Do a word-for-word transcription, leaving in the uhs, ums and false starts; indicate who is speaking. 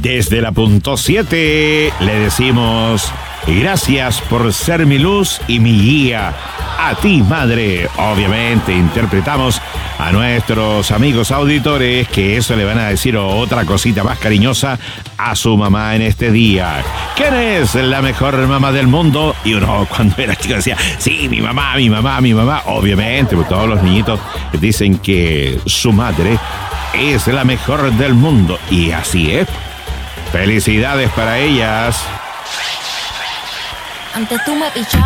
Speaker 1: Desde la punto siete le decimos gracias por ser mi luz y mi guía. A ti, madre. Obviamente interpretamos a nuestros amigos auditores que eso le van a decir otra cosita más cariñosa a su mamá en este día. ¿Quién es la mejor mamá del mundo? Y uno cuando era chico decía, sí, mi mamá, mi mamá, mi mamá. Obviamente, pues todos los niñitos dicen que su madre es la mejor del mundo. Y así es. Felicidades para ellas.
Speaker 2: Antes tú me pichabas.